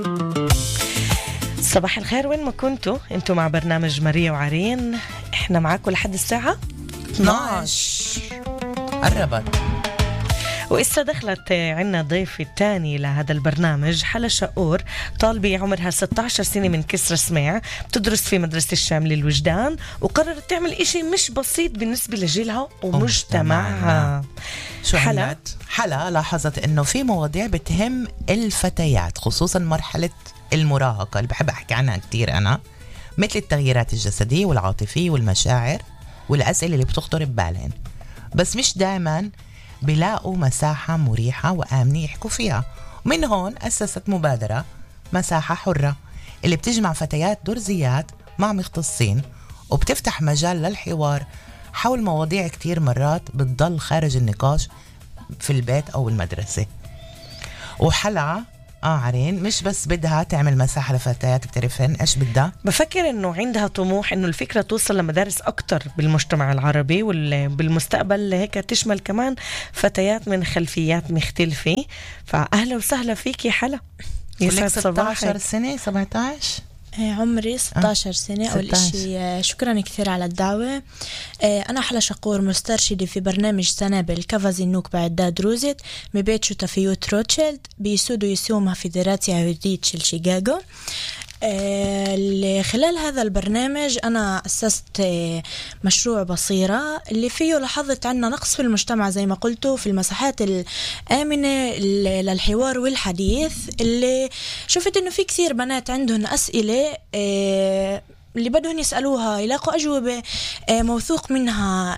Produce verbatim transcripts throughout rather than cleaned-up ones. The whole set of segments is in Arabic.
صباح الخير، وين ما كنتوا انتوا مع برنامج ماريا وعرين. احنا معاكم لحد الساعة اثناشر قربت. وإسا دخلت عنا ضيف الثاني لهذا البرنامج حلا شقور، طالبة عمرها ستة عشر سنة من كسر سماع، بتدرس في مدرسة الشام للوجدان، وقررت تعمل إشي مش بسيط بالنسبة لجيلها ومجتمعها. شو حلا عملت؟ حلا لاحظت إنه في مواضيع بتهم الفتيات، خصوصا مرحلة المراهقة اللي بحب أحكي عنها كتير أنا، مثل التغييرات الجسدية والعاطفية والمشاعر والأسئلة اللي بتخطر ببالهم، بس مش دائما بلاقوا مساحة مريحة وآمنة يحكوا فيها. ومن هون أسست مبادرة مساحة حرة اللي بتجمع فتيات درزيات مع مختصين، وبتفتح مجال للحوار حول مواضيع كتير مرات بتضل خارج النقاش في البيت أو المدرسة. وحلا آه عرين مش بس بدها تعمل مساحة لفتيات بتعرفين إيش بدها، بفكر إنه عندها طموح إنه الفكرة توصل لمدارس أكتر بالمجتمع العربي، وبالمستقبل هيك تشمل كمان فتيات من خلفيات مختلفة. فأهلا وسهلا فيك يا حلا. يسعد صباحك. ستة عشر سنة سبعة عشر عمري ستة عشر سنة. أول إشي شكرا كثير على الدعوة. أنا حلا شقور، مسترشدة في برنامج سنابل كافازي نوك بعداد روزت مبيت شتفيوت روتشيلد بيسودو يسومها في دراسة يهودية شيكاغو. خلال هذا البرنامج أنا أسست مشروع بصيرة اللي فيه لاحظت عنا نقص في المجتمع زي ما قلتوا في المساحات الآمنة للحوار والحديث، اللي شفت إنه في كثير بنات عندهن أسئلة اللي بدهم يسألوها يلاقوا أجوبة موثوق منها.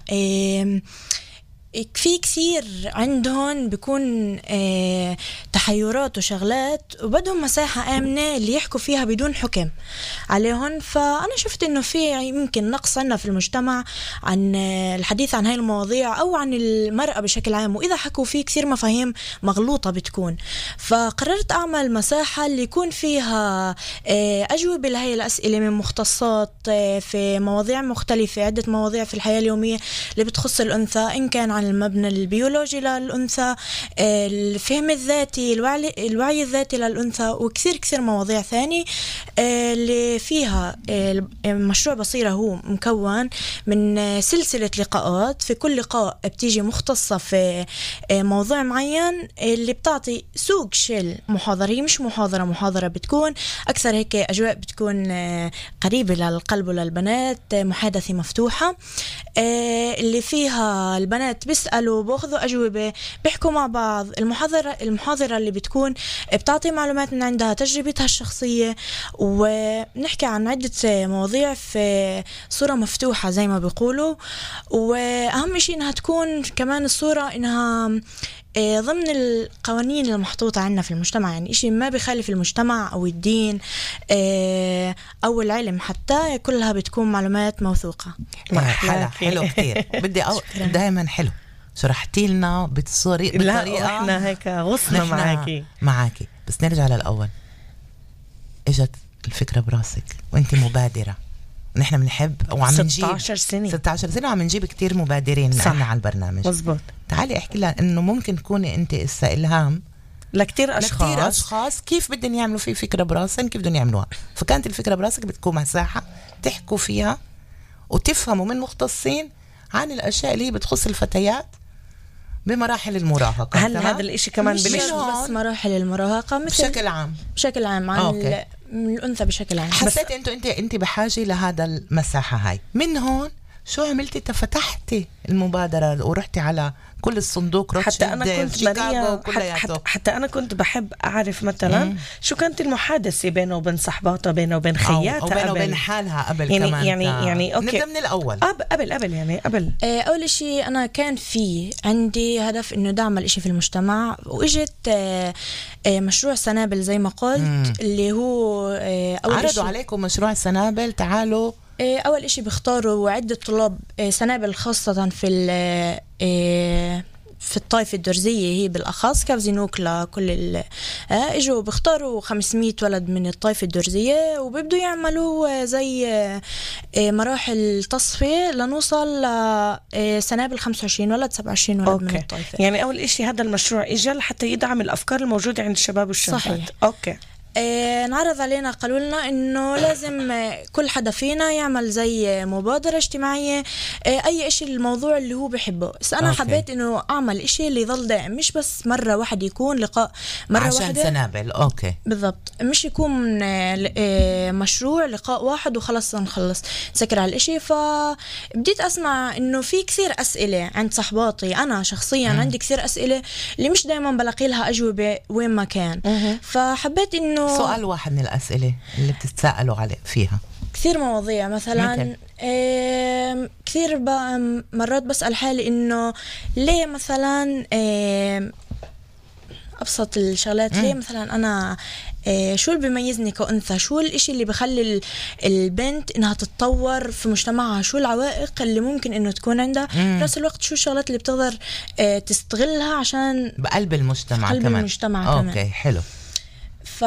في كثير عندهم بيكون اه تحيرات وشغلات وبدهم مساحة آمنة اللي يحكوا فيها بدون حكم عليهم. فأنا شفت إنه في يمكن نقص عنا في المجتمع عن الحديث عن هاي المواضيع أو عن المرأة بشكل عام، وإذا حكوا فيه كثير مفاهيم مغلوطة بتكون. فقررت أعمل مساحة اللي يكون فيها اه أجوبة لهي الأسئلة من مختصات اه في مواضيع مختلفة، عدة مواضيع في الحياة اليومية اللي بتخص الأنثى، إن كان عن المبنى البيولوجي للأنثى، الفهم الذاتي، الوعي, الوعي الذاتي للأنثى، وكثير كثير مواضيع ثانية اللي فيها. مشروع بصيرة هو مكون من سلسلة لقاءات، في كل لقاء بتيجي مختصة في موضوع معين اللي بتعطي سوق شل محاضرة، مش محاضرة محاضرة بتكون أكثر هيك أجواء بتكون قريبة للقلب وللبنات، محادثة مفتوحة اللي فيها البنات بيسألوا بأخذوا أجوبة بيحكوا مع بعض. المحاضرة المحاضرة اللي بتكون بتعطي معلومات من عندها، تجربتها الشخصية، ونحكي عن عدة مواضيع في صورة مفتوحة زي ما بيقولوا. وأهم شيء إنها تكون كمان الصورة إنها ضمن القوانين المحطوطة عنا في المجتمع، يعني إشي ما بيخالف المجتمع أو الدين أو العلم، حتى كلها بتكون معلومات موثوقة. حلو حلو كتير. بدي أو دائما حلو شرحتي لنا بطريقة لا احنا هيك غصنا معاكي معاكي بس نرجع للأول. اجت الفكرة براسك وانت مبادرة، ونحن بنحب وعم نجيب ستة عشر سنة ستة عشر سنة وعم نجيب كتير مبادرين معنا على البرنامج. مزبوط. تعالي احكي لنا انه ممكن تكوني انت اسا إلهام لكتير أشخاص لكتير أشخاص كيف بدهم يعملوا في فكرة براسهم، كيف بدهم يعملوها. فكانت الفكرة براسك بتكون مساحة تحكوا فيها وتفهموا من مختصين عن الأشياء اللي بتخص الفتيات بمراحل المراهقة. هل هذا الاشي كمان مش بس مراحل المراهقة، مثل بشكل عام بشكل عام عن الأنثى بشكل عام. حسيت انتو انت انت بحاجة لهذا المساحة هاي. من هون شو عملتي؟ تفتحتي المبادرة ورحتي على كل الصندوق حتى أنا كنت ماريا حتى, حتى أنا كنت بحب أعرف مثلا مم. شو كانت المحادثة بينه وبين صحباتها، بينه وبين خياتها، أو بينه وبين حالها قبل يعني كمان. يعني يعني أوكي نبدأ من الأول. قبل قبل يعني قبل أول شيء أنا كان في عندي هدف إنه دعم الإشي في المجتمع، وإجت مشروع سنابل زي ما قلت مم. اللي هو أول عرضوا عليكم مشروع سنابل. تعالوا أول إشي بيختاروا عدة طلاب سنابل خاصة في في الطائفة الدرزية هي بالأخص كافزينوك لكل ال إجوا بيختاروا خمسمية ولد من الطائفة الدرزية، وبيبدوا يعملوا زي مراحل تصفية لنوصل لسنابل خمسة وعشرين ولد سبعة وعشرين ولد أوكي. من الطائفة. يعني أول إشي هذا المشروع إجا حتى يدعم الأفكار الموجودة عند الشباب والشابات. صحيح. أوكي. آه، انعرض علينا قالوا لنا انه لازم آه، كل حدا فينا يعمل زي مبادرة اجتماعية، آه، اي اشي الموضوع اللي هو بحبه. بس انا أوكي. حبيت انه اعمل اشي اللي يضل دائم، مش بس مرة واحدة يكون لقاء مرة عشان واحدة. سنابل. اوكي بالضبط، مش يكون آه، آه، مشروع لقاء واحد وخلص نخلص نسكر على الاشي. فبديت اسمع انه في كثير اسئلة عند صحباتي، انا شخصيا مم. عندي كثير اسئلة اللي مش دائما بلاقي لها اجوبة وين ما كان. فحبيت انه سؤال واحد من الأسئلة اللي بتتساءلوا عليه فيها. كثير مواضيع مثلا مثل؟ آم، كثير ب- مرات بسأل حالي إنه ليه مثلا آم، أبسط الشغلات، ليه مثلا أنا آه، شو اللي بيميزني كأنثى، شو الإشي اللي بخلي ال- البنت إنها تتطور في مجتمعها، شو العوائق اللي ممكن إنه تكون عندها، في نفس الوقت شو الشغلات اللي بتقدر آه، تستغلها عشان بقلب المجتمع قلب كمان. المجتمع اوكي كمان. حلو. ف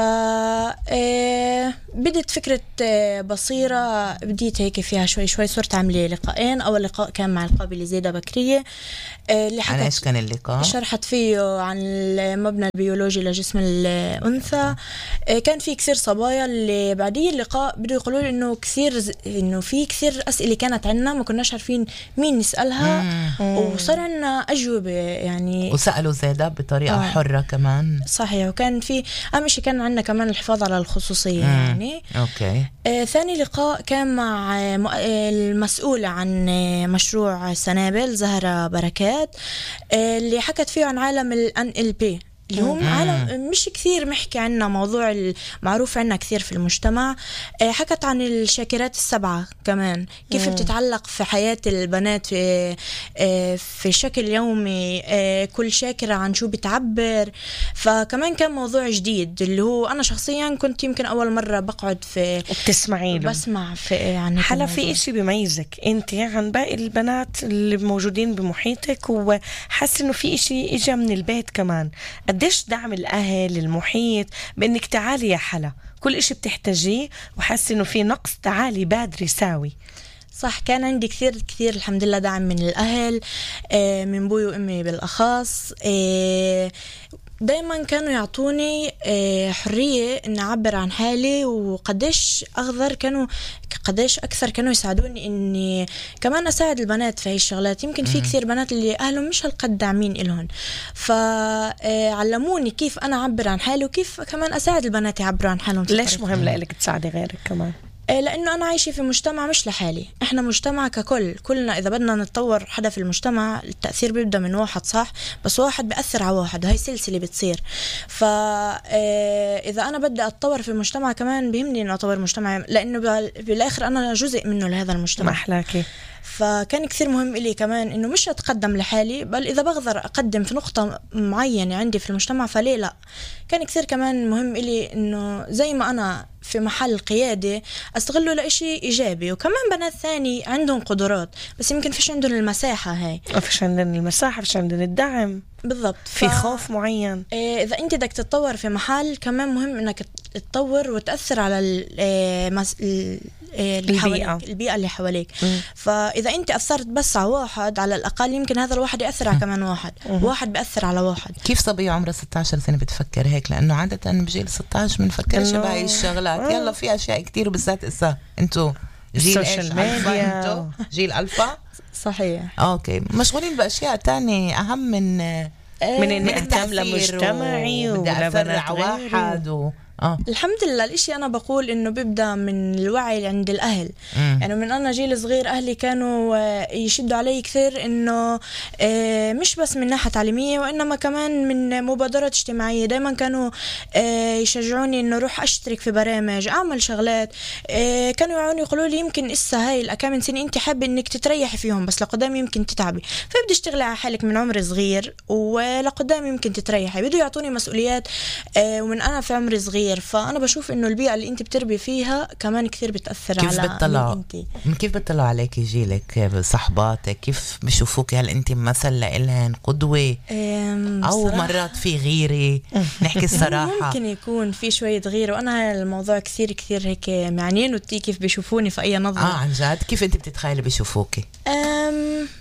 آه، بدت فكرة آه، بصيرة، بديت هيك فيها شوي شوي، صرت عاملة لقاءين. أول لقاء كان مع القابلة زيدة بكرية آه، اللي عن ايش حكت كان اللقاء؟ شرحت فيه عن المبنى البيولوجي لجسم الأنثى. آه، كان في كثير صبايا اللي بعديه اللقاء بدوا يقولوا لي إنه كثير ز- إنه في كثير أسئلة كانت عنا ما كناش عارفين مين نسألها، وصار عنا أجوبة يعني. وسألوا زيدا بطريقة آه. حرة كمان. صحيح، وكان في أهم شيء كان عندنا كمان الحفاظ على الخصوصية يعني. اوكي. آه، ثاني لقاء كان مع آه، م- آه، المسؤولة عن آه، مشروع سنابل زهرة بركات، آه، اللي حكت فيه عن عالم ال إن إل بي اللي هو عالم مش كثير محكي عنه، موضوع المعروف عنا كثير في المجتمع. آه، حكت عن الشاكرات السبعة كمان، كيف بتتعلق في حياة البنات في آه، في شكل يومي، آه، كل شاكرة عن شو بتعبر. فكمان كان موضوع جديد اللي هو أنا شخصيا كنت يمكن أول مرة بقعد في وبتسمعي له. بسمع في عن هيك حلا في الموضوع. إشي بيميزك انت عن باقي البنات اللي موجودين بمحيطك، وحس انه في إشي اجا من البيت كمان. قديش دعم الأهل المحيط بأنك تعالي يا حلا كل إشي بتحتاجيه، وحس انه في نقص تعالي بادري ساوي. صح، كان عندي كثير كثير الحمد لله دعم من الأهل، آه، من بوي وأمي بالأخص. آه، دايما كانوا يعطوني آه، حرية إن أعبر عن حالي، وقديش أقدر كانوا قديش أكثر كانوا يساعدوني إني كمان أساعد البنات في هاي الشغلات. يمكن في كثير بنات اللي أهلهم مش هالقد داعمين إلهم، فعلموني كيف أنا أعبر عن حالي وكيف كمان أساعد البنات يعبروا عن حالهم. ليش مهم لك تساعدي غيرك كمان؟ لأنه أنا عايشة في مجتمع مش لحالي، إحنا مجتمع ككل، كلنا إذا بدنا نتطور حدا في المجتمع التأثير بيبدأ من واحد، صح؟ بس واحد بيأثر على واحد، وهي سلسلة بتصير. فإذا أنا بدي أتطور في المجتمع كمان بيهمني إنه أطور مجتمعي، لأنه بالآخر أنا جزء منه لهذا المجتمع. ما أحلاكي. فكان كثير مهم إلي كمان إنه مش أتقدم لحالي، بل إذا بقدر أقدم في نقطة معينة عندي في المجتمع فليه لا. كان كثير كمان مهم إلي إنه زي ما أنا في محل قيادة أستغله لإشي إيجابي، وكمان بنات ثاني عندهم قدرات بس يمكن فيش عندهم المساحة هاي، ما فيش عندنا المساحة، فيش عندنا الدعم. بالضبط. في ف... خوف معين. إيه، إذا أنت بدك تتطور في محل كمان مهم إنك تتطور وتأثر على ال... إيه، مس... ال... إيه، اللي البيئة. حواليك، البيئة اللي حواليك. مم. فإذا أنت أثرت بس على واحد، على الأقل يمكن هذا الواحد يأثر على كمان واحد، واحد بيأثر على واحد. كيف صبية عمرها ستة عشر سنة بتفكر هيك؟ لأنه عادة بجيل ستة عشر بنفكرش إنه- بهاي الشغلات. آه. يلا في أشياء كتير، وبالذات إسا أنتوا جيل إيش؟ السوشيال ألفا؟ ميديا. أنتوا جيل ألفا. صحيح. أوكي، مشغولين بأشياء تانية أهم من من إني أهتم التأثير لمجتمعي وبدي ولبنات أفرع غيري. واحد و... آه. الحمد لله الاشي أنا بقول إنه بيبدأ من الوعي عند الأهل. مم. يعني من أنا جيل صغير أهلي كانوا آه، يشدوا علي كثير إنه آه، مش بس من ناحية تعليمية وإنما كمان من مبادرات اجتماعية. دايما كانوا آه، يشجعوني إنه روح أشترك في برامج، أعمل شغلات. آه، كانوا يعوني يقولوا لي يمكن إسا هاي الأكامل سنة أنت حابة إنك تتريحي فيهم، بس لقدام يمكن تتعبي، فبدي اشتغلي على حالك من عمر صغير ولقدام يمكن تتريحي. بدوا يعطوني مسؤوليات آه، ومن أنا في عمر صغير. فأنا بشوف إنه البيئة اللي أنت بتربي فيها كمان كثير بتأثر كيف على بتطلع مين أنت. من كيف بتطلعوا عليك جيلك صحباتك؟ كيف بشوفوك؟ هل انت مثل لإلهن قدوة أم، او بصراحة مرات في غيرة؟ نحكي الصراحة. ممكن يكون في شوية غير، وأنا الموضوع كثير كثير هيك معنيين وتي كيف بيشوفوني في أي نظرة. اه عن جد كيف انت بتتخيلي بشوفوكي؟ أم،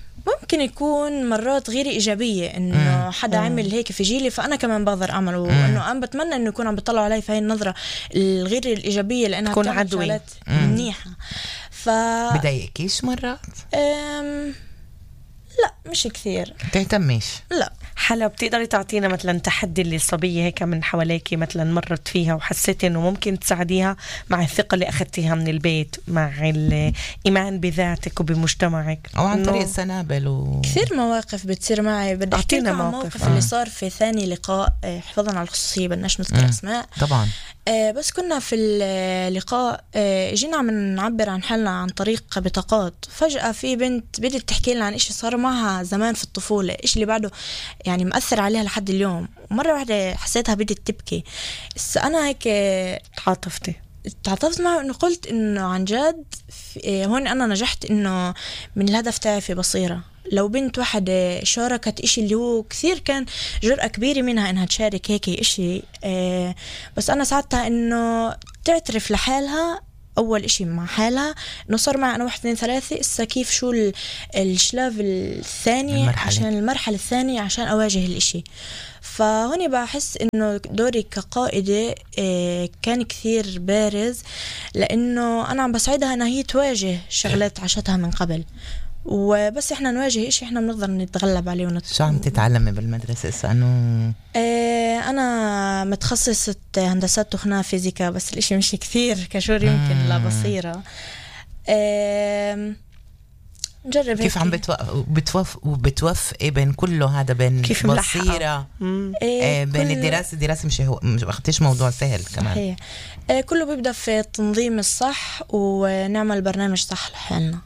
ممكن يكون مرات غير إيجابية، إنه حدا عمل هيك في جيلي فأنا كمان بقدر أعمله، وإنه أنا بتمنى إنه يكون عم بيطلعوا علي في هاي النظرة الغير الإيجابية لأنها تكون بتعمل عدوى شغلات منيحة. ف بدايقكيش مرات؟ أم... لا مش كثير. تهتميش؟ لا. حلا بتقدري تعطينا مثلا تحدي اللي الصبية هيك من حواليكي مثلا مرت فيها وحسيتي انه ممكن تساعديها مع الثقة اللي اخذتيها من البيت، مع الايمان بذاتك وبمجتمعك، او عن طريق السنابل و... كثير مواقف بتصير معي. بدي احكي لكم عن موقف آه. اللي صار في ثاني لقاء حفاظا على الخصوصية، بدناش نذكر اسماء طبعا. آه بس كنا في اللقاء آه جينا عم نعبر عن حالنا عن طريق بطاقات، فجأة في بنت بدت تحكي لنا عن إشي صار معها زمان في الطفولة، إشي اللي بعده يعني مأثر عليها لحد اليوم. مرة واحدة حسيتها بدت تبكي، بس أنا هيك تعاطفتي تعاطفت معه، إنه قلت إنه عن جد هون أنا نجحت إنه من الهدف تاعي في بصيرة. لو بنت واحدة شاركت إشي اللي هو كثير كان جرأة كبيرة منها إنها تشارك هيك إشي، آه بس أنا ساعدتها إنه تعترف لحالها أول إشي مع حالها، إنه صار معي أنا واحد اثنين ثلاثة، إسا كيف شو الشلاف الثاني المرحلة. عشان المرحلة الثانية عشان أواجه الإشي. فهوني بحس إنه دوري كقائدة آه كان كثير بارز، لأنه أنا عم بساعدها إنها هي تواجه شغلات عاشتها من قبل، وبس احنا نواجه إشي احنا بنقدر نتغلب عليه ونت... شو عم تتعلمي بالمدرسة إسا؟ أنه اه أنا متخصصة هندسات تخنة فيزيكا، بس الإشي مش كثير كشور يمكن لا بصيرة. اه نجرب كيف عم بتوف وبتوفقي بين كله هذا، بين كيف بصيرة إيه بين كل... الدراسة الدراسة مش هو مش أختيش موضوع سهل كمان. صحيح. اه كله بيبدأ في التنظيم الصح ونعمل برنامج صح لحالنا.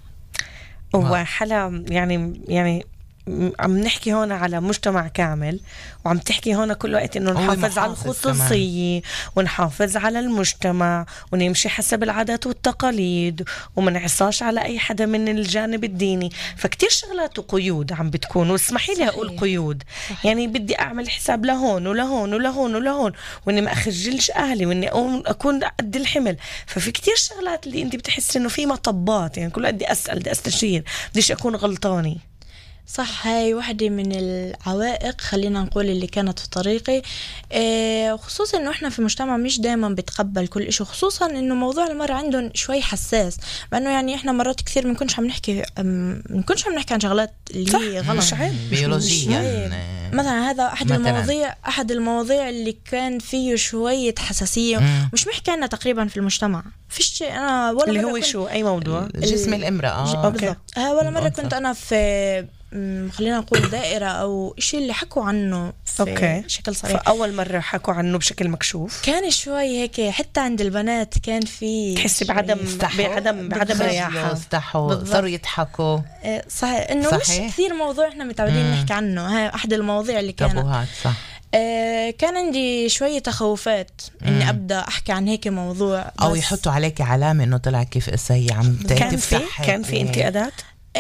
وحلا يعني يعني عم نحكي هون على مجتمع كامل، وعم تحكي هون كل وقت انه نحافظ على الخصوصية ونحافظ على المجتمع ونمشي حسب العادات والتقاليد وما نعصاش على اي حدا من الجانب الديني. فكتير شغلات وقيود عم بتكون، واسمحي لي اقول قيود. صحيح. يعني بدي اعمل حساب لهون ولهون ولهون ولهون، واني ما اخجلش اهلي، واني اكون قد الحمل. ففي كتير شغلات اللي انت بتحس انه في مطبات، يعني كل وقت بدي اسال بدي استشير، بديش اكون غلطاني. صح. هاي واحدة من العوائق خلينا نقول اللي كانت في طريقي، إيه خصوصا انه احنا في مجتمع مش دايما بتقبل كل اشي، خصوصا انه موضوع المرأة عندهم شوي حساس، بانه يعني احنا مرات كثير منكونش عم نحكي منكونش عم نحكي عن شغلات اللي هي غلط مش عيب بيولوجيا. مثلا هذا احد مثلاً. المواضيع احد المواضيع اللي كان فيه شوية حساسية مم. مش محكي عنها تقريبا في المجتمع. فيش انا ولا اللي مرة هو شو اي موضوع جسم الامرأة. اوكي. ولا مرة كنت انا في خلينا نقول دائرة أو إشي اللي حكوا عنه في أوكي. شكل صريح. فأول مرة حكوا عنه بشكل مكشوف كان شوي هيك، حتى عند البنات كان في تحسي بعدم بعدم بعدم رياحة، استحوا صاروا يضحكوا. صحيح إنه مش كثير موضوع إحنا متعودين نحكي عنه. هاي أحد المواضيع اللي كانت تابوهات. صح. آه كان عندي شوية تخوفات إني مم. أبدأ أحكي عن هيك موضوع، أو يحطوا عليك علامة إنه طلع كيف إسا هي عم كان في كان في انتقادات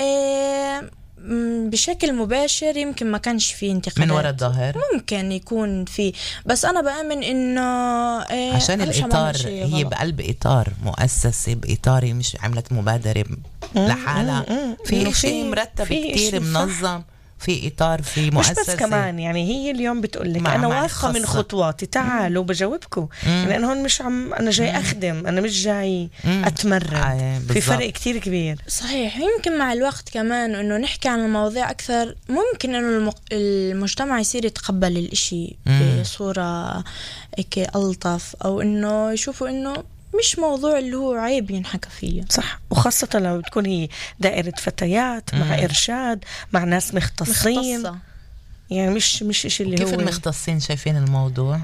آه بشكل مباشر يمكن ما كانش في انتقادات من وراء الظهر، ممكن يكون في، بس أنا بأمن إنه إيه عشان الإطار هي بقلب إطار مؤسسة بإطاري، مش عملت مبادرة لحالها، في شيء مرتب كتير منظم، في إطار، في مؤسسة. مش بس كمان يعني هي اليوم بتقول لك أنا واثقة من خطواتي، تعالوا بجاوبكم، يعني أنا هون مش عم أنا جاي أخدم، أنا مش جاي أتمرن. آه في فرق كتير كبير. صحيح. يمكن مع الوقت كمان إنه نحكي عن المواضيع أكثر، ممكن إنه المجتمع يصير يتقبل الإشي بصورة هيك ألطف، أو إنه يشوفوا إنه مش موضوع اللي هو عيب ينحكى فيه. صح. وخاصة لو تكون هي دائرة فتيات مع مم. إرشاد مع ناس مختصين مختصة. يعني مش مش إشي اللي كيف هو كيف المختصين شايفين الموضوع؟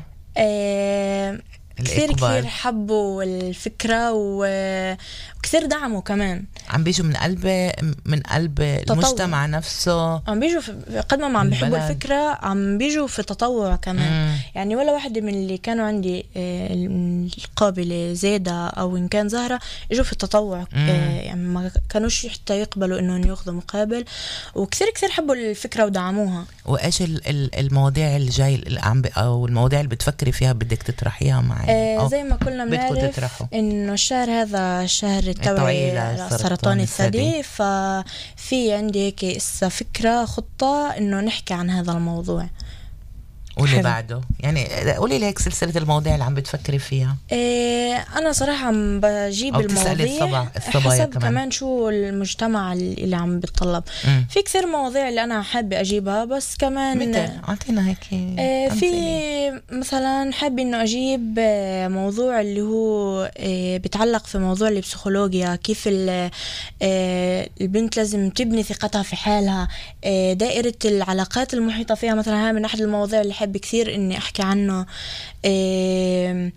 آه كثير كثير حبوا الفكرة وكثير دعموا كمان. عم بيجوا من قلب من قلب المجتمع نفسه، عم بيجوا قد ما عم بيحبوا الفكرة، عم بيجوا في تطوع كمان. مم. يعني ولا واحدة من اللي كانوا عندي القابلة زيدة أو إن كان زهرة إجوا في التطوع، يعني ما كانوش حتى يقبلوا إنهم يأخذوا مقابل، وكثير كثير حبوا الفكرة ودعموها. وإيش المواضيع اللي جاي أو المواضيع اللي بتفكري فيها بدك تطرحيها معي؟ آه زي ما كلنا بنعرف إنه الشهر هذا شهر التوعية لسرطان لسرطان الثدي. الثدي. ففي عندي هيك إسا فكرة خطة إنه نحكي عن هذا الموضوع. واللي حلو. بعده يعني قولي لي هيك سلسلة المواضيع اللي عم بتفكري فيها. إيه أنا صراحة عم بجيب أو تسألي المواضيع الصبا- الصبايا حسب كمان. كمان شو المجتمع اللي عم بتطلب. مم. في كثير مواضيع اللي أنا حابة أجيبها بس كمان مثل أعطينا هيك إيه في أمثلة. مثلا حابة إنه أجيب آه، موضوع اللي هو إيه بيتعلق في موضوع البسيكولوجيا، كيف ال- آه، البنت لازم تبني ثقتها في حالها، آه، دائرة العلاقات المحيطة فيها مثلا. هاي من أحد المواضيع اللي حابة كثير إني أحكي عنه. آه،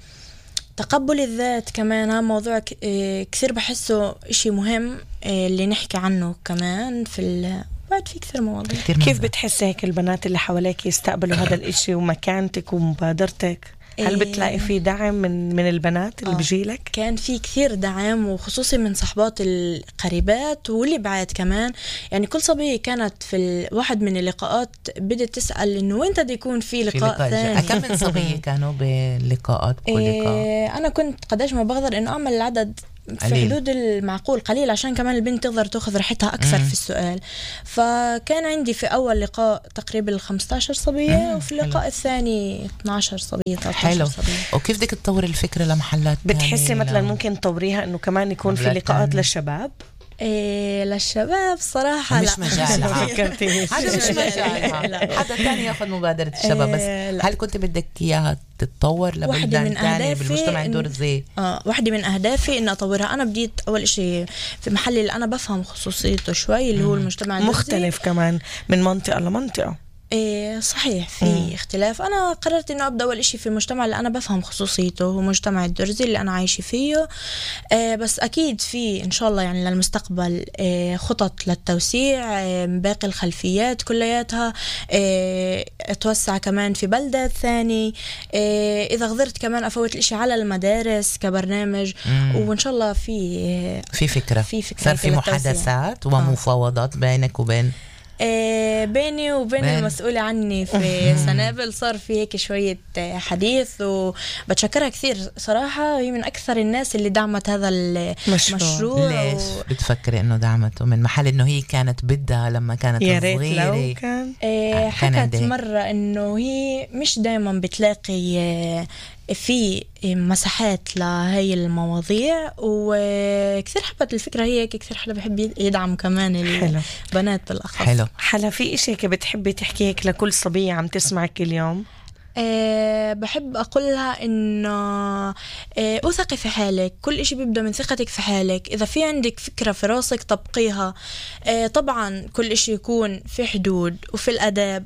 تقبل الذات كمان، هذا موضوع ك- آه، كثير بحسه إشي مهم آه، اللي نحكي عنه كمان في ال... بعد في كثير مواضيع. كتير كيف موضوع. بتحسي هيك البنات اللي حواليك يستقبلوا هذا الاشي ومكانتك ومبادرتك؟ هل إيه. بتلاقي في دعم من من البنات اللي آه. بيجيلك؟ كان في كثير دعم وخصوصي من صحبات القريبات واللي بعد كمان. يعني كل صبية كانت في ال- واحد من اللقاءات بدت تسأل إنه وين بدي يكون في في لقاء لقاء ثاني. كم من صبية كانوا بلقاءات بكل لقاء؟ إيه أنا كنت قداش ما بقدر إنه أعمل العدد في قليل. حدود المعقول قليل عشان كمان البنت تقدر تأخذ راحتها أكثر مم. في السؤال. فكان عندي في أول لقاء تقريبا الخمسة عشر صبية مم. وفي اللقاء الثاني اثنا عشر صبية ثلاثة عشر حلو. صبية. وكيف بدك تطور الفكرة لمحلات بتحسي تانية مثلا لو- ممكن تطوريها انه كمان يكون في بلاد لقاءات تانية. للشباب؟ إيه للشباب صراحة مش لا. مجالها. فكرتيش. هذا مش مجالها، لا. حدا تاني ياخذ مبادرة الشباب. بس إيه، لا. هل كنت بدك إياها تتطور واحدة لبلدان من تانية أهدافي بالمجتمع إن- يدور زي آه واحدة من أهدافي إن أطورها. أنا بديت أول إشي في محل اللي أنا بفهم خصوصيته شوي اللي هو المجتمع الدرزي. مختلف كمان من منطقة لمنطقة. إيه صحيح في مم. اختلاف. أنا قررت إنه أبدأ أول إشي في المجتمع اللي أنا بفهم خصوصيته هو مجتمع الدرزي اللي أنا عايشة فيه. إيه بس أكيد في إن شاء الله يعني للمستقبل إيه خطط للتوسيع إيه من باقي الخلفيات كلياتها. إيه أتوسع كمان في بلدات ثاني. إيه إذا قدرت كمان أفوت الإشي على المدارس كبرنامج. مم. وإن شاء الله في إيه في فكرة في فكرة صار في للتوسيع. محادثات ومفاوضات بينك وبين إيه بيني وبين بين. المسؤولة عني في سنابل صار في هيك شوية آه، حديث وبتشكرها كثير صراحة. هي من أكثر الناس اللي دعمت هذا مشروع. المشروع. ليش بتفكري انه دعمته من محل انه هي كانت بدها لما كانت يا ريت صغيرة؟ لو كان. إيه كان حكت عندي. مرة إنه هي مش دايما بتلاقي آه، في مساحات لهي المواضيع وكثير حبت الفكرة. هي هيك كثير حدا بحب يدعم كمان حلو. البنات بالأخص. حلو. حلا في إشي هيك بتحبي تحكي هيك لكل صبية عم تسمعك اليوم؟ أه بحب أقولها إنه أه أثقي في حالك. كل إشي بيبدأ من ثقتك في حالك. إذا في عندك فكرة في راسك طبقيها. أه طبعا كل إشي يكون في حدود وفي الأداب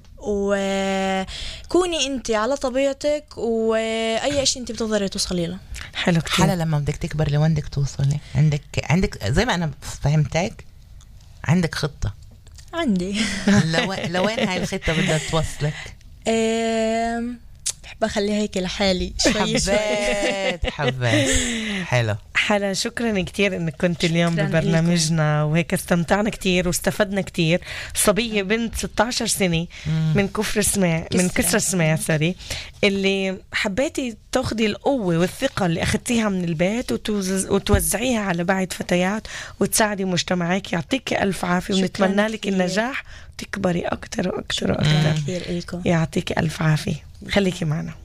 وكوني أنت على طبيعتك وأي إشي أنت بتقدري توصلي له. حلو كتير. حلا لما بدك تكبر لوين بدك توصلي؟ عندك عندك زي ما انا فهمتك عندك خطة. عندي لوين لوين هاي الخطة بدها توصلك؟ أه بحب أخليها هيك لحالي شوي شوي. حبيت حبيت. حلو. حلا شكرا كتير انك كنت اليوم شكراً ببرنامجنا وهيك استمتعنا كتير واستفدنا كتير. صبية بنت ستة عشر سنة من كفر سماع من كسرى. كسرى سماع سوري اللي حبيتي تاخدي القوة والثقة اللي أخذتيها من البيت وتوز- وتوزعيها على بعض فتيات وتساعدي مجتمعك. يعطيك ألف عافية شكراً ونتمنى لك كتير. النجاح وتكبري أكتر وأكتر شكرا وأكتر. كثير إلكم. يعطيك ألف عافية. خليكي معنا.